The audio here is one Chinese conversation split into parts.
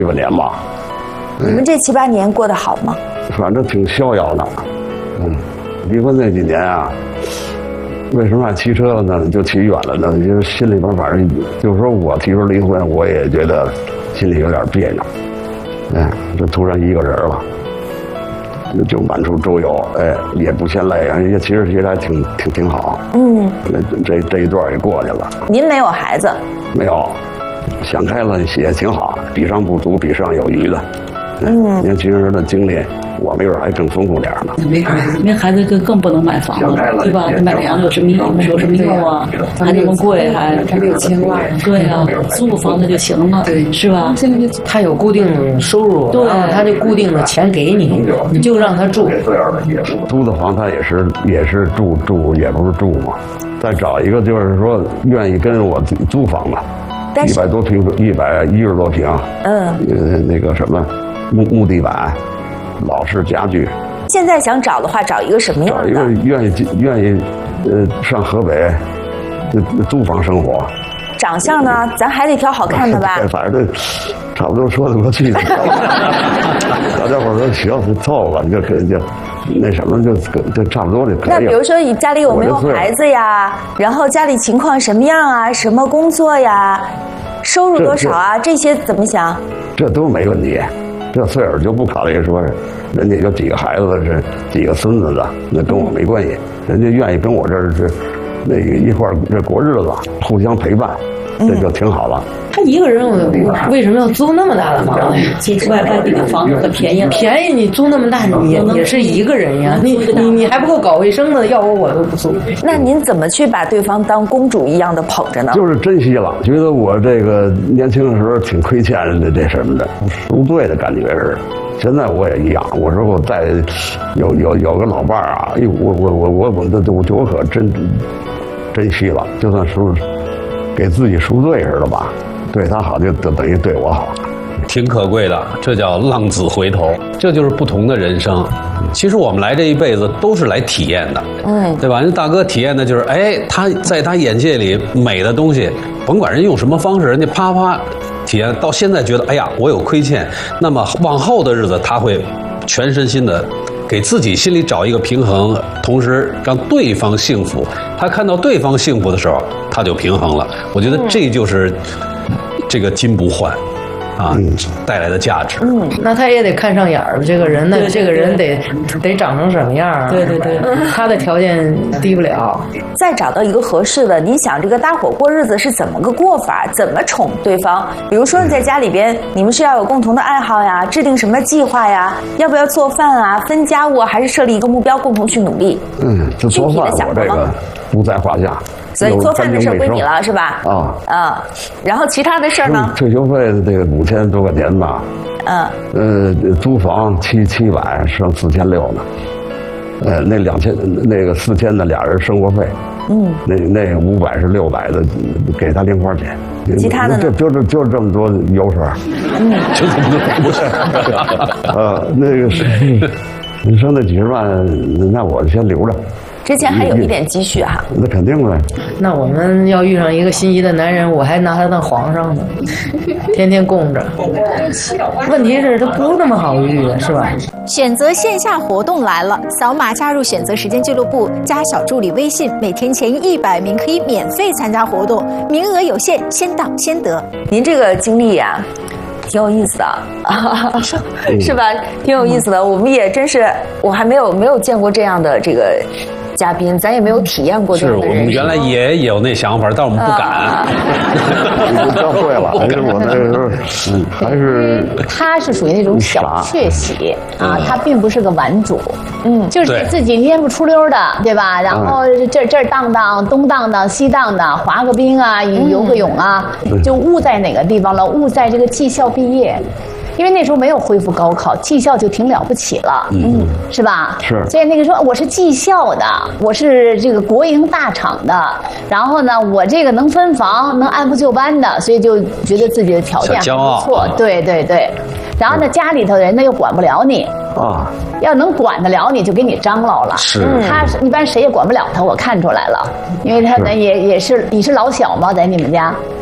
7、8年吧。 你们这7、8年过得好吗？ 反正挺逍遥的。离婚那几年啊，为什么爱骑车呢？就骑远了呢？就是心里边反正就是说我提出离婚，我也觉得心里有点别扭。这突然一个人了，就满处周游，也不嫌累，也其实还挺好。这一段也过去了。 您没有孩子？ 没有，想开了也挺好，比上不足，比上有余的。年轻人的经历，我没准还更丰富点呢。 没孩子更不能买房子，对吧？买房有什么用啊？还那么贵，还没有牵挂。 对啊，租房子就行了，对，是吧？ 他有固定收入， 对， 他就固定的钱给你，你就让他住。 租的房他也是住，也不是住嘛。再找一个就是说愿意跟我租房的，100多平，110多平，那个什么。木地板，老式家具。 现在想找的话，找一个什么样的？ 找一个愿意上河北租房生活。 长相呢，咱还得挑好看的吧？ 反正这差不多说得过去的。大家伙说行，就凑合，就那什么，就差不多就可以了。 那比如说你家里有没有孩子呀？然后家里情况什么样啊？什么工作呀？收入多少啊？这些怎么想？ 这都没问题。这岁数就不考虑说人家有几个孩子是几个孙子的，那跟我没关系。人家愿意跟我这儿是那个一块儿这过日子，互相陪伴，这就挺好了。 他一个人为什么要租那么大的房子呀？ 外地的房子很便宜， 便宜你租那么大，你也是一个人呀，你还不够搞卫生的，要我都不租。 那您怎么去把对方当公主一样的捧着呢？ 就是珍惜了，觉得我这个年轻的时候挺亏欠的这什么的，赎罪的感觉是。现在我也一样，我说我再有个老伴儿啊，我可珍惜了，就算是给自己赎罪似的吧。对他好，就等于对我好， 挺可贵的。这叫浪子回头，这就是不同的人生。其实我们来这一辈子都是来体验的，对吧？人大哥体验的就是，他在他眼界里美的东西，甭管人用什么方式，人家啪啪体验，到现在觉得，我有亏欠，那么往后的日子他会全身心的给自己心里找一个平衡，同时让对方幸福。他看到对方幸福的时候，他就平衡了。我觉得这就是这个金不换带来的价值。 那他也得看上眼儿，这个人呢，这个人得长成什么样啊？ 对， 他的条件低不了。 再找到一个合适的，你想这个搭伙过日子是怎么个过法？怎么宠对方？比如说你在家里边，你们是要有共同的爱好呀，制定什么计划呀？要不要做饭啊？分家务，还是设立一个目标，共同去努力？ 这做饭我这个不在话下。 所以做饭的事儿归你了，是吧？然后其他的事儿呢？ 退休费的这个5000多块钱吧。租房700，剩4600呢。那2000那个4000的俩人生活费。那500是600的，给他零花钱。 其他的呢？ 就这么多油水。 就这么多油水。 那个是，你说那几10万，那我先留着。 之前还有一点积蓄哈。 那肯定的。 那我们要遇上一个心仪的男人，我还拿他当皇上呢，天天供着。问题是他不那么好遇的，是吧？ 选择线下活动来了，扫码加入选择时间俱乐部，加小助理微信，每天前100名可以免费参加活动，名额有限，先到先得。 您这个经历呀，挺有意思的，是吧？挺有意思的。我们也真是，我还没有见过这样的这个嘉宾，咱也没有体验过这样的人生。 是我们原来也有那想法，但我们不敢。 你教会了，还是我那时候，还是他是属于那种小确喜啊，他并不是个玩主，就是自己蔫不出溜的，对吧？然后这儿荡荡，东荡荡，西荡荡，滑个冰啊，游个泳啊，就误在哪个地方了？误在这个技校毕业。因为那时候没有恢复高考，技校就挺了不起了，是吧？ 是。 所以那个时候我是技校的，我是这个国营大厂的，然后呢，我这个能分房，能按部就班的，所以就觉得自己的条件还不错。对。然后呢，家里头人呢又管不了你要能管得了你就给你张罗了。 是。 他一般谁也管不了他，我看出来了，因为他呢也是你是老小吗？在你们家？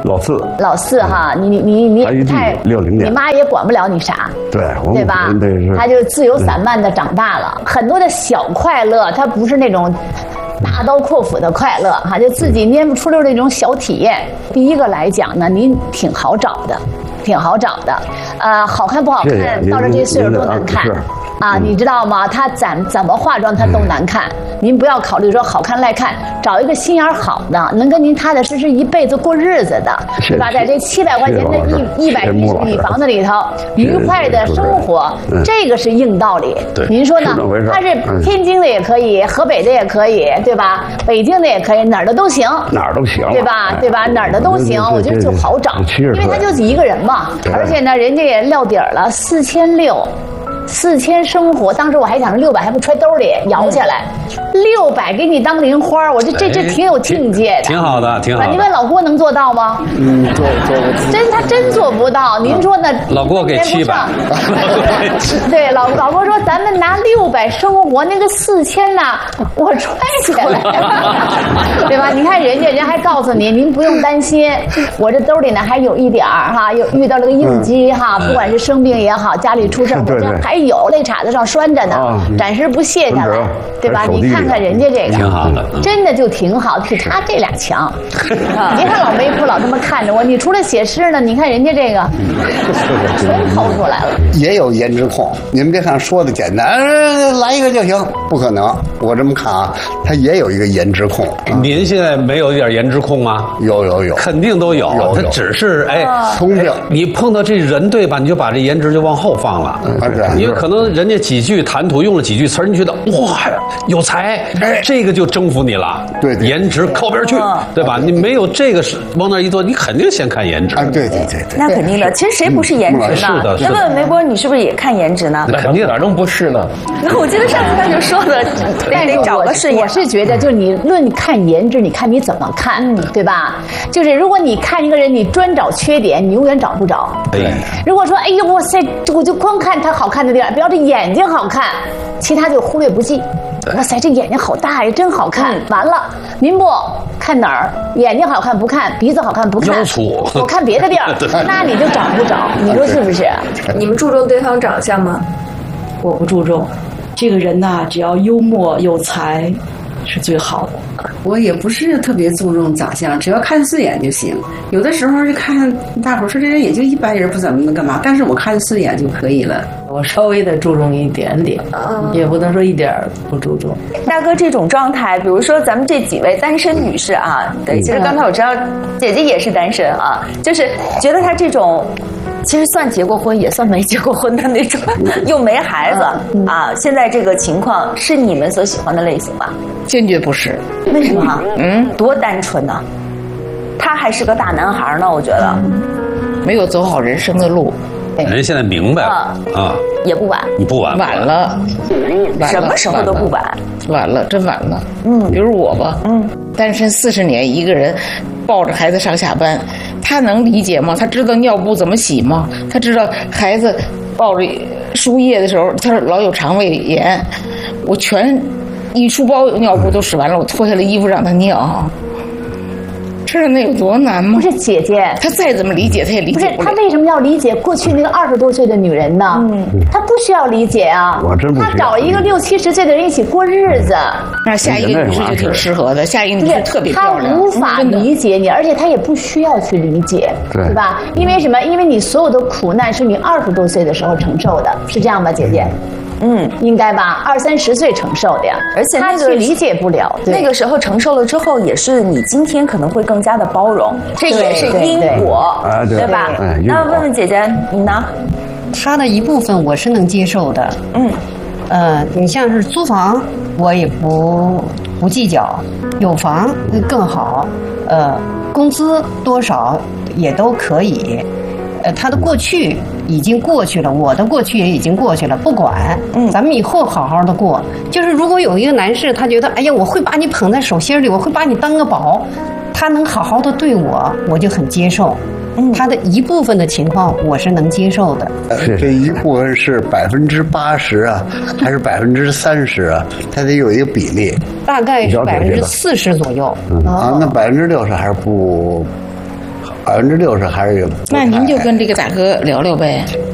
老四哈，你太 60年， 你妈也管不了你啥，对吧？他就自由散漫的长大了，很多的小快乐，他不是那种大刀阔斧的快乐哈，就自己捏不出溜的那种小体验。第一个来讲呢，您挺好找的，好看不好看，到了这岁数都难看。啊，你知道吗？他怎么化妆他都难看。您不要考虑说好看赖看，找一个心眼好的，能跟您踏踏实实一辈子过日子的，对吧？在这700块钱的110米房子里头，愉快的生活，这个是硬道理。您说呢？他是天津的也可以，河北的也可以，对吧？北京的也可以，哪儿的都行，对吧？哪儿的都行，我觉得就好找，因为他就一个人嘛，而且呢，人家也撂底儿了，4600生活，当时我还想着600还不揣兜里摇下来，600给你当零花，我这挺有境界的， 挺好的。 你问老郭能做到吗？ 做不他真做不到。您说呢？ 老郭给700， 对，老郭说咱们拿600生活，那个4000呢，我揣起来，对吧？你看人还告诉你，您不用担心，我这兜里呢还有一点哈，又遇到了个应激哈，不管是生病也好，家里出事，我这还有肋叉子上拴着呢，暂时不卸下来，对吧？你看看人家这个， 挺好的， 真的就挺好，比他这俩强。别看老没哭老这么看着我，你除了写诗呢，你看人家这个全掏出来了。 也有颜值控，你们别看说的简单，来一个就行，不可能。我这么看啊，他也有一个颜值控。 您现在没有一点颜值控吗？ 有， 肯定都有。他只是通病。 你碰到这人对吧？你就把这颜值就往后放了。因为可能人家几句谈吐用了几句词儿，你觉得哇有才，这个就征服你了。 对， 颜值靠边去，对吧？你没有这个往那一坐，你肯定先看颜值。 对。 那肯定的。其实谁不是颜值呢？ 是的。 那问梅波，你是不是也看颜值呢？ 那肯定哪能不是呢？ 我记得上次他就说的，得找个顺眼。 我是觉得，就你论看颜值，你看你怎么看，对吧？就是如果你看一个人，你专找缺点，你永远找不着。 对。 如果说哎呦哇塞，我就光看他好看的地方，比方这眼睛好看，其他就忽略不计。哇塞，这眼睛好大呀，真好看。完了，您不看哪儿？眼睛好看不看，鼻子好看不看， 腰粗， 我看别的地儿，那你就找不着。你说是不是？ 你们注重对方长相吗？ 我不注重，这个人呐，只要幽默有才，是最好的。 我也不是特别注重长相，只要看顺眼就行。有的时候就看大伙说这人也就一般人，不怎么能干嘛，但是我看顺眼就可以了。 我稍微的注重一点点，也不能说一点不注重。 大哥这种状态，比如说咱们这几位单身女士啊，对，其实刚才我知道姐姐也是单身啊，就是觉得她这种。其实算结过婚，也算没结过婚的那种，又没孩子啊。现在这个情况是你们所喜欢的类型吗？ 坚决不是。 为什么？多单纯呢？他还是个大男孩呢，我觉得。 没有走好人生的路。 人现在明白了啊， 也不晚。 你不晚？ 晚了。 什么时候都不晚。 晚了，真晚了。比如我吧，单身40年，一个人抱着孩子上下班，他能理解吗？他知道尿布怎么洗吗？他知道孩子抱着输液的时候，他老有肠胃炎，我全一书包尿布都使完了，我脱下来衣服让他尿。知道那有多难吗？ 不是姐姐， 她再怎么理解，她也理解不了。 不是，她为什么要理解过去那个20多岁的女人呢？她不需要理解啊。 我真不需要。 她找一个60、70岁的人一起过日子。 那下一个女士就挺适合的，下一个女士特别漂亮。 她无法理解你，而且她也不需要去理解，对吧？因为什么？因为你所有的苦难是你20多岁的时候承受的，是这样吧，姐姐？应该吧，20、30岁承受的呀， 而且他去理解不了。 那个时候承受了之后，也是你今天可能会更加的包容，这也是因果，对吧？那问问姐姐，你呢？ 他的一部分我是能接受的，你像是租房，我也不计较，有房更好，工资多少也都可以。他的过去已经过去了，我的过去也已经过去了，不管，咱们以后好好的过。就是如果有一个男士，他觉得，哎呀，我会把你捧在手心里，我会把你当个宝，他能好好的对我，我就很接受。他的一部分的情况我是能接受的。 这一部分是80%啊，还是30%啊？它得有一个比例， 大概是40%左右。 那60%还是不。 60%还是有。 那您就跟这个大哥聊聊呗。